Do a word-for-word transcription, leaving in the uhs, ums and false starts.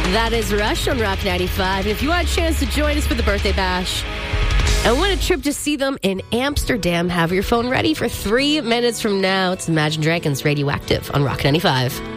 That is Rush on Rock ninety-five. And if you want a chance to join us for the birthday bash and win a trip to see them in Amsterdam, have your phone ready for three minutes from now. It's Imagine Dragons Radioactive on Rock ninety-five.